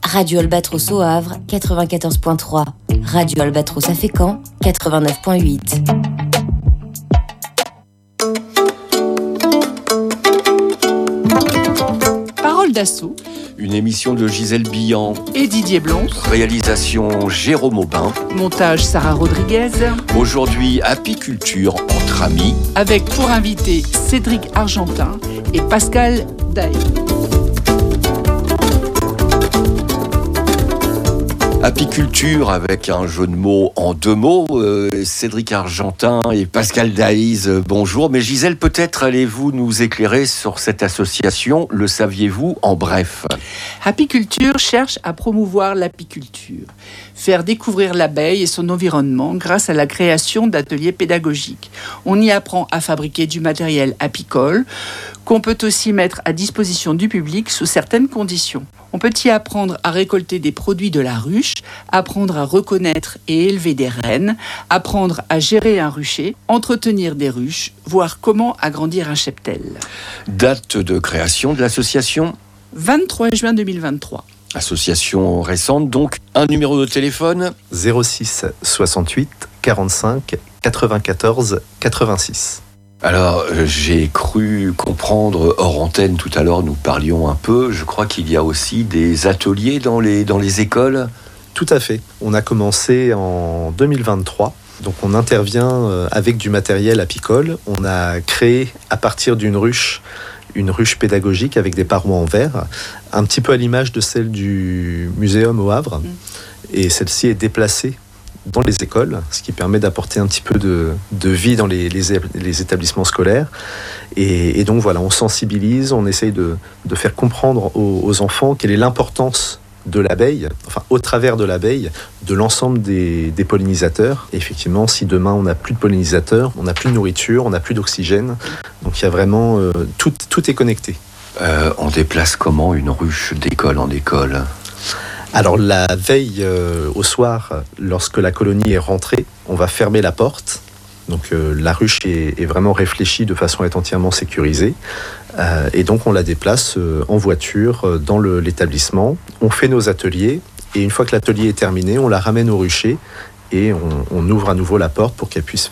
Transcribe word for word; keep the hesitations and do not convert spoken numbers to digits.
Radio Albatros au Havre, quatre-vingt-quatorze virgule trois. Radio Albatros à Fécamp, quatre-vingt-neuf virgule huit. Parole d'assaut. Une émission de Gisèle Billan et Didier Blonce. Réalisation Jérôme Aubin. Montage Sarah Rodriguez. Aujourd'hui, apiculture entre amis. Avec pour invité Cédric Argentin et Pascal Daï. Apiculture avec un jeu de mots en deux mots. Euh, Cédric Argentin et Pascal Daïs, euh, bonjour. Mais Gisèle, peut-être allez-vous nous éclairer sur cette association, le saviez-vous en bref? Apiculture cherche à promouvoir l'apiculture, faire découvrir l'abeille et son environnement grâce à la création d'ateliers pédagogiques. On y apprend à fabriquer du matériel apicole qu'on peut aussi mettre à disposition du public sous certaines conditions. On peut y apprendre à récolter des produits de la ruche, apprendre à reconnaître et élever des reines, apprendre à gérer un rucher, entretenir des ruches, voir comment agrandir un cheptel. Date de création de l'association ? vingt-trois juin deux mille vingt-trois. Association récente, donc. Un numéro de téléphone ? zéro six soixante-huit quarante-cinq quatre-vingt-quatorze quatre-vingt-six. Alors, j'ai cru comprendre, hors antenne, tout à l'heure, nous parlions un peu, je crois qu'il y a aussi des ateliers dans les, dans les écoles. Tout à fait. On a commencé en deux mille vingt-trois. Donc, on intervient avec du matériel apicole. On a créé, à partir d'une ruche, une ruche pédagogique avec des parois en verre, un petit peu à l'image de celle du muséum au Havre. Et celle-ci est déplacée dans les écoles, ce qui permet d'apporter un petit peu de, de vie dans les, les, les établissements scolaires. Et, et donc voilà, on sensibilise, on essaye de, de faire comprendre aux, aux enfants quelle est l'importance de l'abeille, enfin au travers de l'abeille, de l'ensemble des, des pollinisateurs. Et effectivement, si demain on n'a plus de pollinisateurs, on n'a plus de nourriture, on n'a plus d'oxygène, donc il y a vraiment, euh, tout, tout est connecté. Euh, on déplace comment une ruche d'école en école ? Alors la veille euh, au soir, lorsque la colonie est rentrée, on va fermer la porte. Donc euh, la ruche est, est vraiment réfléchie de façon à être entièrement sécurisée. Euh, et donc on la déplace euh, en voiture euh, dans le, l'établissement. On fait nos ateliers et une fois que l'atelier est terminé, on la ramène au rucher et on, on ouvre à nouveau la porte pour qu'elle puisse